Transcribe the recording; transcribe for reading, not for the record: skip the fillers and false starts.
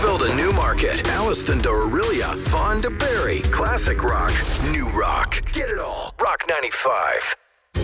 Clarksville to Newmarket, Alliston to Orillia, Vaughan to Barrie. Classic rock, new rock. Get it all. Rock 95.